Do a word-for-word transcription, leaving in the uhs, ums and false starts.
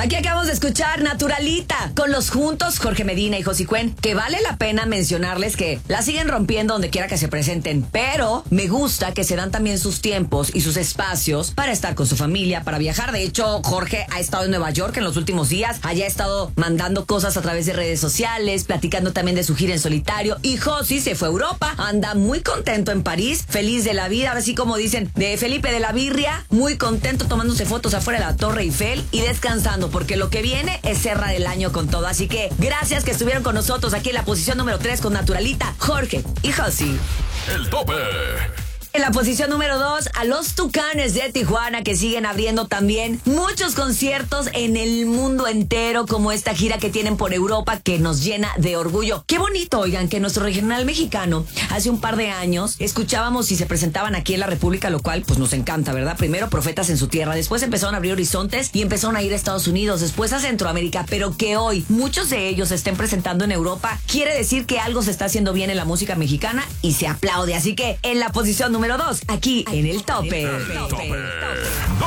Aquí acabamos de escuchar Naturalita con los juntos Jorge Medina y Josie Cuen, que vale la pena mencionarles que la siguen rompiendo donde quiera que se presenten, pero me gusta que se dan también sus tiempos y sus espacios para estar con su familia, para viajar. De hecho, Jorge ha estado en Nueva York en los últimos días, allá ha estado mandando cosas a través de redes sociales, platicando también de su gira en solitario, y Josie se fue a Europa, anda muy contento en París, feliz de la vida, así como dicen de Felipe de la Birria, muy contento tomándose fotos afuera de la Torre Eiffel y descansando, porque lo que viene es cerrar el año con todo. Así que gracias que estuvieron con nosotros aquí en la posición número tres con Naturalita, Jorge y Josie. El tope. En la posición número dos, a los Tucanes de Tijuana, que siguen abriendo también muchos conciertos en el mundo entero, como esta gira que tienen por Europa, que nos llena de orgullo. Qué bonito, oigan, que nuestro regional mexicano, hace un par de años, escuchábamos y se presentaban aquí en la República, lo cual pues nos encanta, ¿verdad? Primero Profetas en su tierra, después empezaron a abrir horizontes y empezaron a ir a Estados Unidos, después a Centroamérica, pero que hoy muchos de ellos se estén presentando en Europa, quiere decir que algo se está haciendo bien en la música mexicana y se aplaude. Así que en la posición número dos, aquí en el tope. El tope.